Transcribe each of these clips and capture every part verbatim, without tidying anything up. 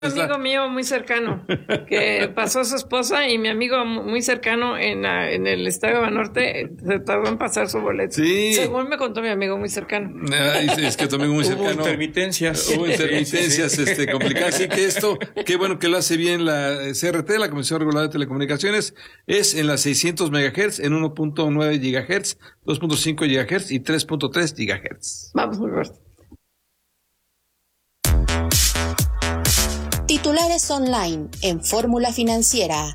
Un amigo mío muy cercano que pasó a su esposa y mi amigo muy cercano en, la, en el estado de Banorte se tardó en pasar su boleto. Sí. Según me contó mi amigo muy cercano. Ay, es que tu amigo muy cercano. Hubo intermitencias. Hubo intermitencias Sí, sí, sí. este, complicadas. Así que esto, qué bueno que lo hace bien la C R T, la Comisión Reguladora de Telecomunicaciones, es en las seiscientos megahertz, en uno punto nueve gigahertz, dos punto cinco gigahertz y tres punto tres gigahertz. Vamos, muy fuerte. Titulares online en Fórmula Financiera.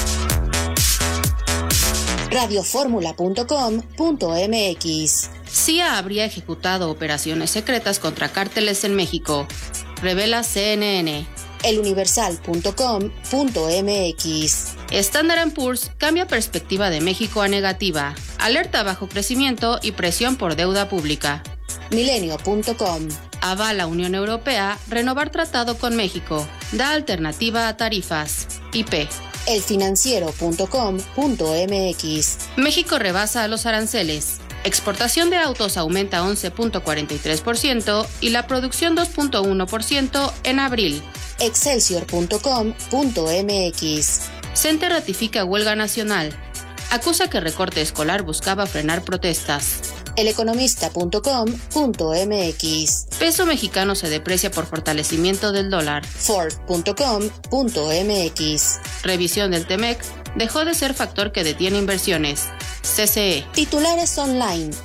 radioformula punto com punto m x. C I A habría ejecutado operaciones secretas contra cárteles en México, revela C N N. eluniversal punto com punto m x. Standard and Poor's cambia perspectiva de México a negativa, alerta bajo crecimiento y presión por deuda pública. milenio punto com. Avala Unión Europea renovar tratado con México, da alternativa a tarifas. I P. elfinanciero punto com punto m x. México rebasa a los aranceles. Exportación de autos aumenta once punto cuarenta y tres por ciento y la producción dos punto uno por ciento en abril. excelsior punto com punto m x. CENTE ratifica huelga nacional. Acusa que recorte escolar buscaba frenar protestas. eleconomista punto com punto m x. Peso mexicano se deprecia por fortalecimiento del dólar. ford punto com punto m x. Revisión del T M E C dejó de ser factor que detiene inversiones. C C E. Titulares online